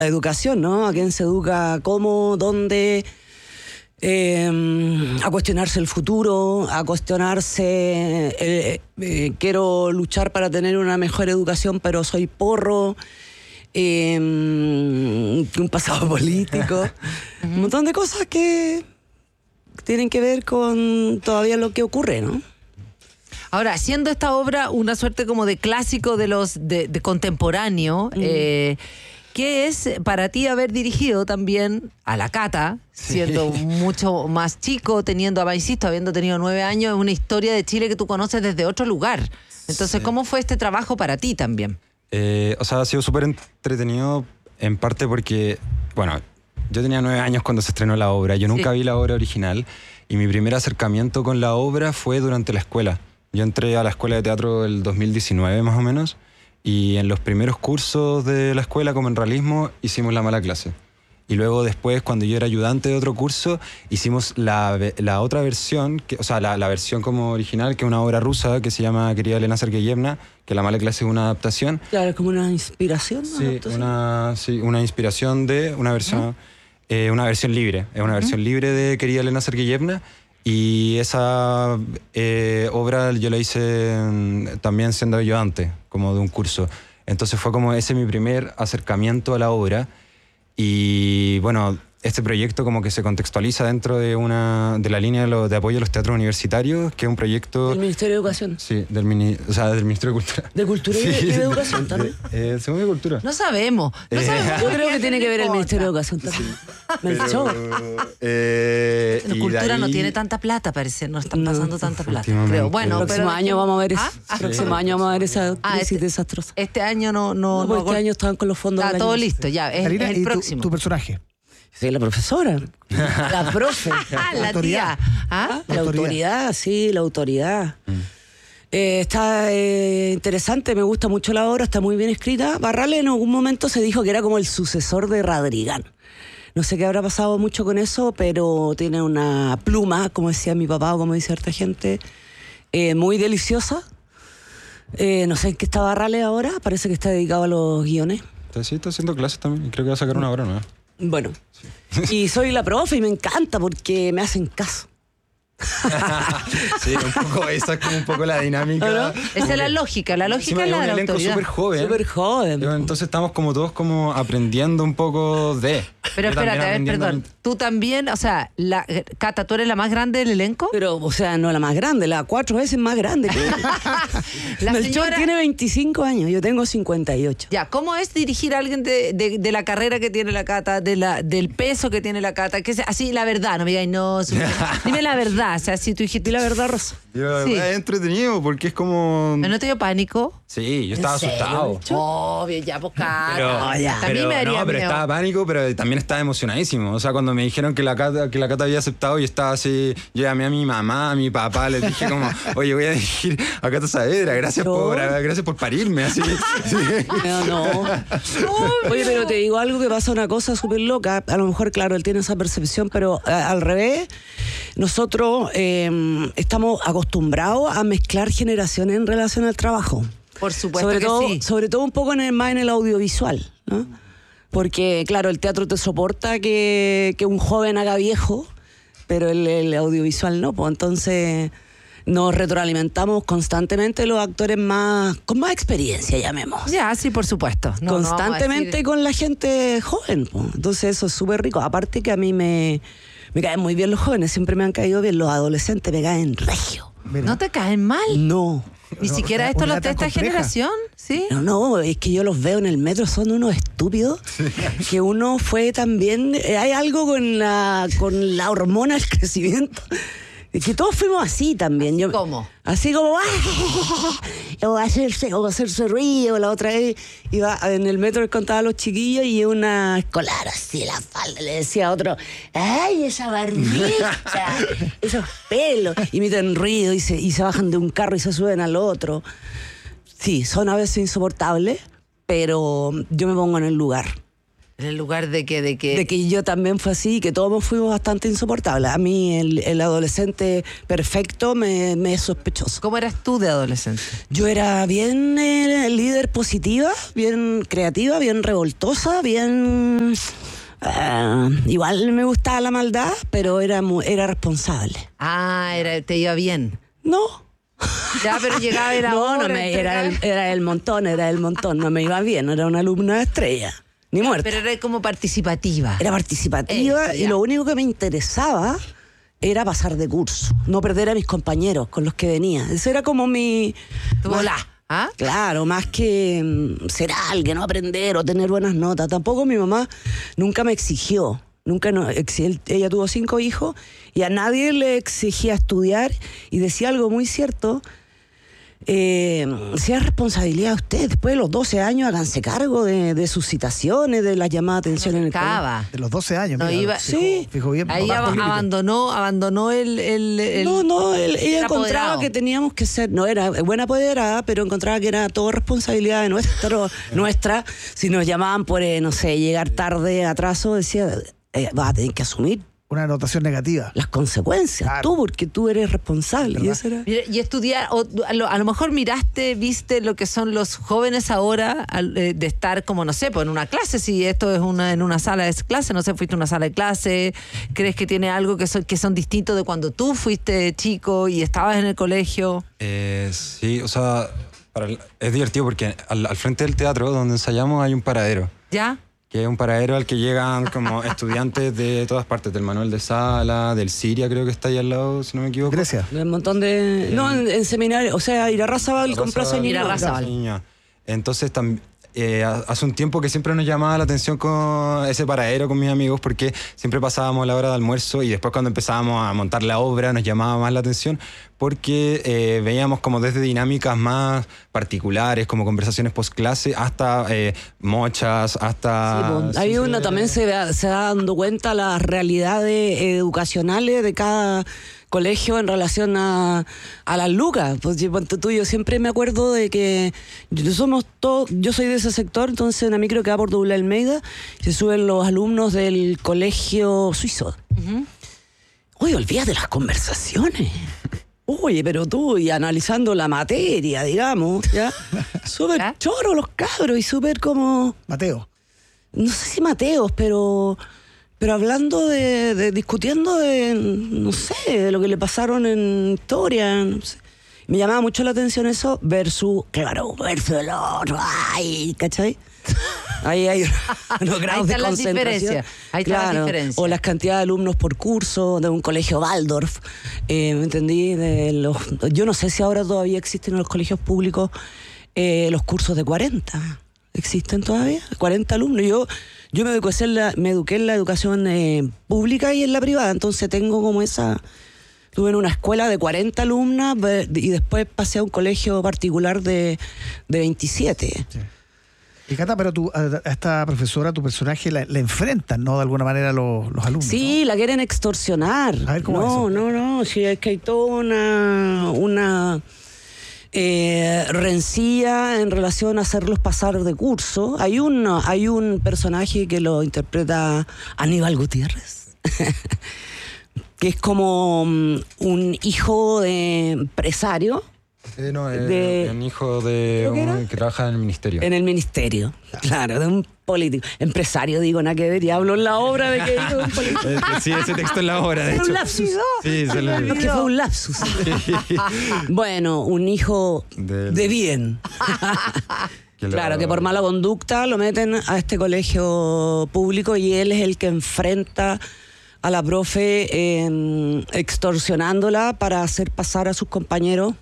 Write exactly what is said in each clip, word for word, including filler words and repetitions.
la educación, ¿no? A quién se educa, cómo, dónde, eh, a cuestionarse el futuro, a cuestionarse, eh, eh, quiero luchar para tener una mejor educación, pero soy porro, eh, un pasado político, un montón de cosas que tienen que ver con todavía lo que ocurre, ¿no? Ahora, siendo esta obra una suerte como de clásico de los de, de contemporáneo, mm. eh, ¿qué es para ti haber dirigido también a la Cata, siendo sí. mucho más chico, teniendo, insisto, habiendo tenido nueve años, una historia de Chile que tú conoces desde otro lugar? Entonces, sí. ¿cómo fue este trabajo para ti también? Eh, o sea, ha sido súper entretenido, en parte porque, bueno, yo tenía nueve años cuando se estrenó la obra, yo nunca sí. vi la obra original, y mi primer acercamiento con la obra fue durante la escuela. Yo entré a la escuela de teatro el dos mil diecinueve más o menos, y en los primeros cursos de la escuela, como en realismo, hicimos La Mala Clase. Y luego después, cuando yo era ayudante de otro curso, hicimos la, la otra versión, que, o sea, la, la versión como original, que es una obra rusa que se llama Querida Elena Sergeyevna, que La Mala Clase es una adaptación. Claro, es como una inspiración, ¿no? Sí, una, sí, una inspiración de una versión, ¿uh? eh, una versión libre. Es una versión uh-huh. libre de Querida Elena Sergeyevna. Y esa eh, obra yo la hice también siendo ayudante, como de un curso. Entonces fue como ese mi primer acercamiento a la obra. Y bueno, este proyecto como que se contextualiza dentro de una de la línea de, lo, de apoyo a los teatros universitarios, que es un proyecto... ¿Del Ministerio de Educación? Sí, del, mini, o sea, del Ministerio de Cultura. ¿De Cultura y, sí, y de Educación también? Eh, según de Cultura. No sabemos. No eh, sabemos. Yo creo que tiene que ver el Ministerio de Educación también. Me echó. Eh, Cultura ahí... no tiene tanta plata, parece. No están pasando no, tanta plata. Creo. Bueno, el próximo pero año vamos a ver ¿Ah? el próximo año vamos a ver esa crisis ah, este, desastrosa. Este año no... no, no, no este año estaban con los fondos. Está todo listo, ya. Es, Karina, es el ¿y próximo. Tu, tu personaje? Sí, la profesora, la profe. la, la tía. ¿Ah? La, la autoridad. autoridad, sí, la autoridad. Mm. Eh, está eh, interesante, me gusta mucho la obra, está muy bien escrita. Barrales en algún momento se dijo que era como el sucesor de Radrigán. No sé qué habrá pasado mucho con eso, pero tiene una pluma, como decía mi papá o como dice harta gente, eh, muy deliciosa. Eh, no sé en qué está Barrales ahora, parece que está dedicado a los guiones. Sí, está haciendo clases también, creo que va a sacar una obra nueva. Bueno, sí. Y soy la profe y me encanta porque me hacen caso. Sí, un poco, esa es como un poco la dinámica. ¿No? Esa es la lógica, la lógica es la de la autoridad. Es un elenco súper joven. Súper joven. Entonces estamos como todos como aprendiendo un poco de... Pero espérate, a ver, perdón. Tú también, o sea, la, Cata, ¿tú eres la más grande del elenco? Pero, o sea, no la más grande, la cuatro veces más grande. La Melchor señora... tiene veinticinco años, yo tengo cincuenta y ocho. Ya, ¿cómo es dirigir a alguien de, de, de la carrera que tiene la Cata, de la, del peso que tiene la Cata? Que es, así, la verdad, no me digas, no, super... dime la verdad, o sea, si tú dijiste la verdad, Rosa. Yo, sí. Es entretenido porque es como... ¿No te dio pánico? Sí, yo estaba asustado. Obvio, ya, pues, Cata. Pero, ya. Pero, a mí me daría no, pero miedo. Estaba pánico, pero también estaba emocionadísimo. O sea, cuando me dijeron que la Cata, que la Cata había aceptado, yo estaba así, yo llamé a mi mamá, a mi papá, les dije como, oye, voy a dirigir a Cata Saavedra, gracias no. por gracias por parirme, así. Sí. No, no. Oye, pero te digo algo que pasa una cosa súper loca. A lo mejor, claro, él tiene esa percepción, pero a, al revés, nosotros eh, estamos acostumbrados a mezclar generaciones en relación al trabajo. Por supuesto sobre que todo, sí. Sobre todo un poco en el, más en el audiovisual, ¿no? Porque, claro, el teatro te soporta que, que un joven haga viejo, pero el, el audiovisual no, pues entonces nos retroalimentamos constantemente los actores más con más experiencia, llamemos. Ya, sí, por supuesto. No, constantemente no decir... con la gente joven, pues. Entonces eso es súper rico. Aparte que a mí me, me caen muy bien los jóvenes, siempre me han caído bien. Los adolescentes me caen regio. Mira. ¿No te caen mal? No. Ni no, siquiera esto los de esta compleja. generación, ¿sí? No, no, es que yo los veo en el metro, son unos estúpidos, sí. Que uno fue también, eh, hay algo con la, con la hormona del crecimiento, que todos fuimos así también. Yo, ¿Cómo? Así como, ¡ah! O hacerse, o hacerse ruido. La otra vez iba en el metro, contaba a los chiquillos y una escolar así, la falda, le decía a otro, ¡ay, esa barbita! Esos pelos. Y meten ruido y se, y se bajan de un carro y se suben al otro. Sí, son a veces insoportables, pero yo me pongo en el lugar. En el lugar de que... De que, de que yo también fue así, que todos fuimos bastante insoportables. A mí el, el adolescente perfecto me, me es sospechoso. ¿Cómo eras tú de adolescente? Yo era bien eh, líder positiva, bien creativa, bien revoltosa, bien... Uh, igual me gustaba la maldad, pero era, mu- era responsable. Ah, era, te iba bien. No. Ya, pero llegaba era No, hora, no me, era, el, entregaba- era el montón, era el montón. No me iba bien, era una alumna estrella. Ni muerta. Pero era como participativa. Era participativa Eso, y ya. lo único que me interesaba era pasar de curso, no perder a mis compañeros con los que venía. Eso era como mi... Tu más- volá, ¿ah? Claro, más que mm, ser alguien, no aprender o tener buenas notas. Tampoco mi mamá nunca me exigió. Nunca no, exi- ella tuvo cinco hijos y a nadie le exigía estudiar y decía algo muy cierto. Eh, sea responsabilidad de usted. Después de los doce años, háganse cargo de, de sus citaciones, de las llamadas de atención en el colegio. Acaba. De los doce años, No mira, iba- fijo, Sí. fijo bien. Ahí bajo ab- el límite. abandonó, abandonó el, el, el- No, no, él- ella el encontraba apoderado. que teníamos que ser, no era buena apoderada, pero encontraba que era todo responsabilidad de nuestro, nuestra. Si nos llamaban por, eh, no sé, llegar tarde, atraso, decía, eh, vas a tener que asumir Una anotación negativa. las consecuencias, Claro. tú, porque tú eres responsable. Y ¿Verdad? eso era... Mira, y estudiar, o, a, lo, a lo mejor miraste, viste lo que son los jóvenes ahora al, eh, de estar como, no sé, pues en una clase, si esto es una en una sala de clase, no sé, fuiste a una sala de clase, crees que tiene algo que son, que son distintos de cuando tú fuiste chico y estabas en el colegio. Eh, sí, o sea, para el- es divertido porque al, al frente del teatro donde ensayamos hay un paradero. ¿Ya? Que es un paradero al que llegan como estudiantes de todas partes, del Manuel de Sala, del Siria creo que está ahí al lado, si no me equivoco. Grecia. Un montón de... No, en, en seminario, o sea, Irarrázaval con Plaza Irarrázaval. Ñuñoa. Irarrázaval. Ñuñoa. Entonces, tam- eh, ha- hace un tiempo que siempre nos llamaba la atención con ese paradero con mis amigos porque siempre pasábamos la hora de almuerzo y después cuando empezábamos a montar la obra nos llamaba más la atención porque eh, veíamos como desde dinámicas más particulares, como conversaciones post clase, hasta eh, mochas, hasta... Sí, pues, sí, ahí sí, uno eh, también se, da- se da dando cuenta las realidades educacionales de cada colegio en relación a, a las lucas. Pues yo, ponte tú, yo siempre me acuerdo de que yo, somos todos, yo soy de ese sector, entonces en una micro que va por Doble Almeida se suben los alumnos del colegio suizo. Oye, olvídate las conversaciones. Oye, pero tú, y analizando la materia, digamos, ¿ya? Súper ¿Ya? choro los cabros y súper como... Mateo. No sé si Mateos, pero pero hablando de, de discutiendo de, no sé, de lo que le pasaron en historia, no sé. Me llamaba mucho la atención eso versus, claro, versus el otro, ay, ¿cachai? Ahí hay unos grados de están las concentración. diferencias, ahí están las Claro, diferencias. o las cantidades de alumnos por curso de un colegio Waldorf, eh, ¿me entendí? De los, yo no sé si ahora todavía existen en los colegios públicos eh, los cursos de cuarenta. ¿Existen todavía? cuarenta alumnos. Yo, yo me, eduqué en la, me eduqué en la educación eh, pública y en la privada, entonces tengo como esa... Estuve en una escuela de cuarenta alumnas ve- y después pasé a un colegio particular de, de veintisiete. Y Cata, pero tú, a a esta profesora, tu personaje, la, la enfrentan, ¿no? De alguna manera los, los alumnos. Sí, la quieren extorsionar. A ver, ¿cómo no, es eso? no, no, sí, es que hay toda una, una eh, rencilla en relación a hacerlos pasar de curso. Hay un, hay un personaje que lo interpreta Aníbal Gutiérrez, que es como mm, un hijo de empresario Sí, no, es de- un hijo de ¿Creo que un era? que trabaja en el ministerio. en el ministerio. Claro, de un político. Empresario, digo, nada que ver, y hablo en la obra de que hijo de un político. Eh, sí, ese texto en la obra, de Era un hecho. lapsus. Sí, se lo No, que fue un lapsus. Bueno, un hijo Del- de bien. Que lo- Claro, que por mala conducta lo meten a este colegio público y él es el que enfrenta a la profe eh, extorsionándola para hacer pasar a sus compañeros.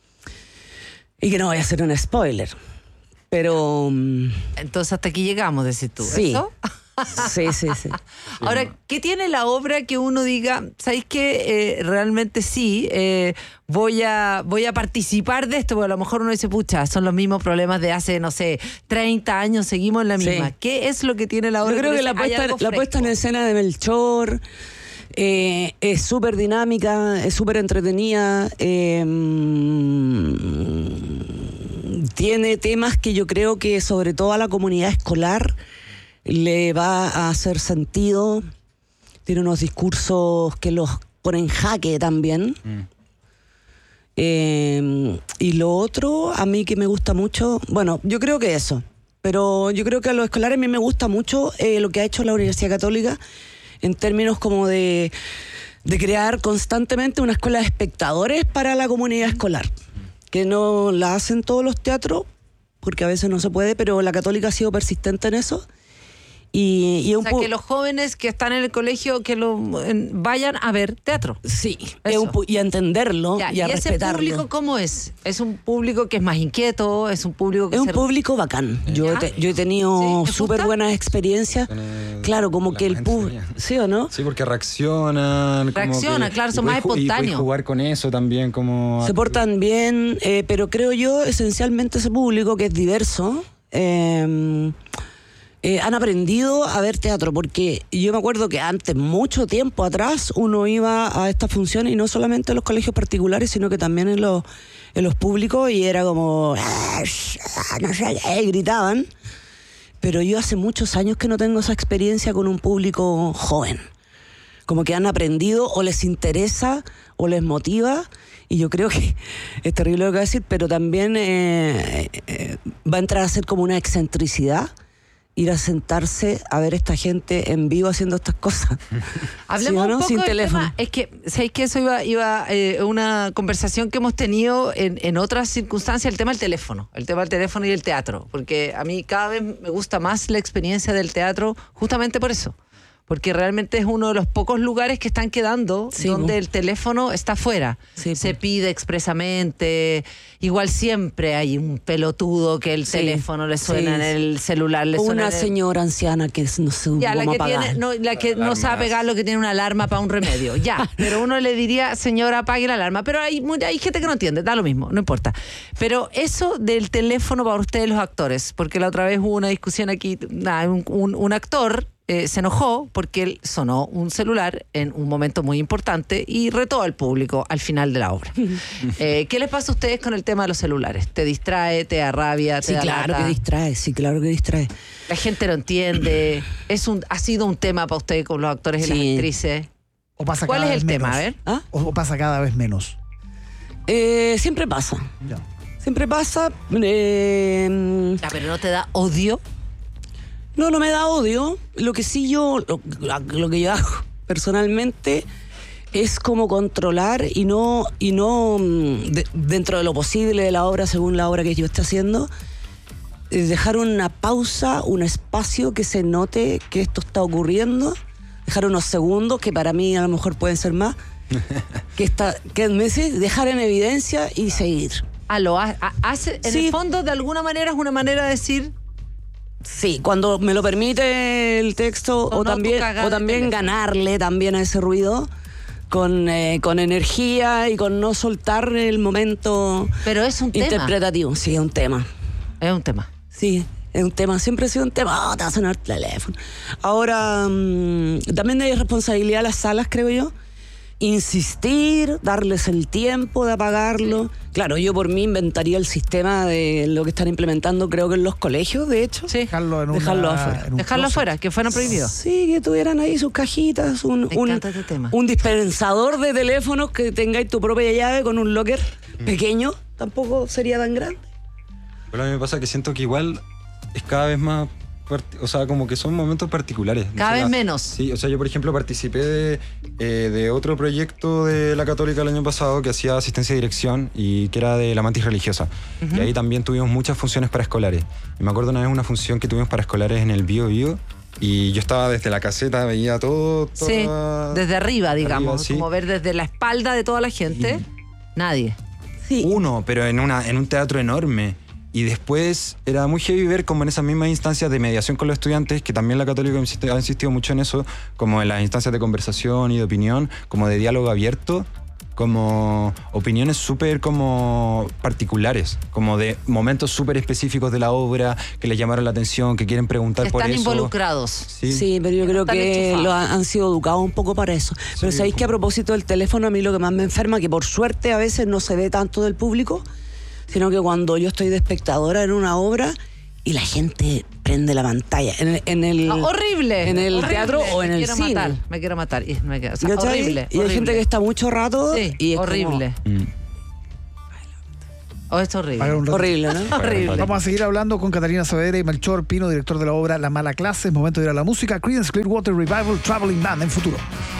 Y que no voy a hacer un spoiler. Pero mm, Entonces hasta aquí llegamos, decís tú. sí. ¿Eso? Sí, sí, sí. Ahora, ¿qué tiene la obra que uno diga, ¿sabéis qué? Eh, realmente sí, eh, voy, a, voy a participar de esto? Porque a lo mejor uno dice, pucha, son los mismos problemas de hace, no sé, treinta años, seguimos en la Sí. misma. ¿Qué es lo que tiene la obra? Yo creo uno que la dice, "Hay puesta, algo la puesta en fresco"? escena de Melchor eh, es súper dinámica, es súper entretenida. eh, mm, tiene temas que yo creo que sobre todo a la comunidad escolar le va a hacer sentido, tiene unos discursos que los ponen en jaque también. Mm. Eh, y lo otro, a mí que me gusta mucho, bueno, yo creo que eso, pero yo creo que a los escolares a mí me gusta mucho eh, lo que ha hecho la Universidad Católica en términos como de, de crear constantemente una escuela de espectadores para la comunidad escolar, que no la hacen todos los teatros, porque a veces no se puede, pero la Católica ha sido persistente en eso. Y, y o un sea, que los jóvenes que están en el colegio que lo en, vayan a ver teatro. Sí, es un, y a entenderlo ya, y a ¿y respetarlo. ¿Y ese público cómo es? ¿Es un público que es más inquieto? ¿Es un público que Es un se... público bacán. Yo, te, yo he tenido ¿Sí? súper buenas experiencias. Tiene claro, como que el público... ¿Sí o no? Sí, porque reaccionan. Reaccionan, claro, son más espontáneos. Y jugar con eso también como... Se portan bien, eh, pero creo yo, esencialmente ese público que es diverso... Eh, Eh, han aprendido a ver teatro, porque yo me acuerdo que antes, mucho tiempo atrás, uno iba a estas funciones y no solamente en los colegios particulares, sino que también en los, en los públicos, y era como, no sé, eh, gritaban. Pero yo hace muchos años que no tengo esa experiencia con un público joven. Como que han aprendido o les interesa o les motiva. Y yo creo que es terrible lo que voy a decir, pero también eh, eh, va a entrar a ser como una excentricidad ir a sentarse a ver esta gente en vivo haciendo estas cosas. Hablemos ¿Sí o no? un poco Sin del teléfono. tema. Es que, ¿sabéis que eso iba, iba eh, una conversación que hemos tenido en, en otras circunstancias, el tema del teléfono, el tema del teléfono y el teatro, porque a mí cada vez me gusta más la experiencia del teatro justamente por eso. Porque realmente es uno de los pocos lugares que están quedando sí, donde po. el teléfono está fuera. Sí, se po. pide expresamente. Igual siempre hay un pelotudo que el sí, teléfono le suena sí, en el celular. Le o suena una en el... señora anciana que no se ya, la que apagar. tiene, no, la que no sabe pegar lo que tiene una alarma para un remedio. Ya, pero uno le diría, señora, apague la alarma. Pero hay, hay gente que no entiende, da lo mismo, no importa. Pero eso del teléfono para ustedes los actores, porque la otra vez hubo una discusión aquí, nah, un, un, un actor... Eh, se enojó porque él sonó un celular en un momento muy importante y retó al público al final de la obra. eh, ¿Qué les pasa a ustedes con el tema de los celulares? ¿Te distrae, te da rabia, te sí, da claro lata? que distrae, sí, claro que distrae. La gente lo entiende. Es un, ha sido un tema para ustedes con los actores y sí. las actrices. ¿O pasa ¿Cuál cada es el vez tema? menos? A ver. ¿Ah? ¿O pasa cada vez menos? Eh, siempre pasa. Ya. Siempre pasa. Eh, ya, pero ¿no te da odio? No, no me da odio. Lo que sí yo, lo, lo que yo hago personalmente es como controlar y no, y no de, dentro de lo posible de la obra, según la obra que yo esté haciendo, dejar una pausa, un espacio que se note que esto está ocurriendo, dejar unos segundos, que para mí a lo mejor pueden ser más, que está, que me dice, dejar en evidencia y seguir. Ah, lo ha, hace, en sí. el fondo, de alguna manera, es una manera de decir... Sí, cuando me lo permite el texto, no, o, no, también, o también ganarle también a ese ruido con, eh, con energía y con no soltar el momento. Pero es un interpretativo. tema. Sí, es un tema. Es un tema. Sí, es un tema. Siempre ha sido un tema. Oh, te va a sonar el teléfono. Ahora, mmm, también hay responsabilidad a las salas, creo yo. Insistir, darles el tiempo de apagarlo. Sí. Claro, yo por mí inventaría el sistema de lo que están implementando, creo que en los colegios, de hecho. Sí. Dejarlo, en dejarlo una, afuera. En un dejarlo closet. afuera, que fueran prohibidos. Sí, que tuvieran ahí sus cajitas, un, un, este tema. un dispensador de teléfonos, que tengáis tu propia llave con un locker mm. pequeño. Tampoco sería tan grande. Bueno, a mí me pasa que siento que igual es cada vez más... O sea, como que son momentos particulares. Cada o sea, vez menos. Sí, o sea, yo por ejemplo participé de, eh, de otro proyecto de la Católica el año pasado que hacía asistencia y dirección y que era de la mantis religiosa. Uh-huh. Y ahí también tuvimos muchas funciones para escolares. Y me acuerdo una vez una función que tuvimos para escolares en el Bío Bío y yo estaba desde la caseta, veía todo. Toda... Sí, desde arriba, digamos. Arriba, sí. Como ver desde la espalda de toda la gente. Y... Nadie. Sí. Uno, pero en, una, en un teatro enorme. Y después era muy heavy ver como en esas mismas instancias de mediación con los estudiantes, que también la Católica ha insistido mucho en eso, como en las instancias de conversación y de opinión, como de diálogo abierto, como opiniones súper como particulares, como de momentos súper específicos de la obra que les llamaron la atención, que quieren preguntar que por eso. Están involucrados. Sí, sí, pero yo creo que lo han, han sido educados un poco para eso. Sí, pero sabéis que a propósito del teléfono, a mí lo que más me enferma, que por suerte a veces no se ve tanto del público, sino que cuando yo estoy de espectadora en una obra y la gente prende la pantalla. En el, en el, Ah, horrible. En el horrible. teatro o en me el quiero cine. Matar, me quiero matar. y me quiero- o sea, ¿Cachai? horrible. Y hay horrible. gente que está mucho rato Sí, y es horrible. Mm. Oh, es horrible. Pagar un como rato. horrible, ¿no? Horrible. Vamos a seguir hablando con Catalina Saavedra y Melchor Pino, director de la obra La Mala Clase. Es momento de ir a la música. Creedence Clearwater Revival, Traveling Band en Futuro.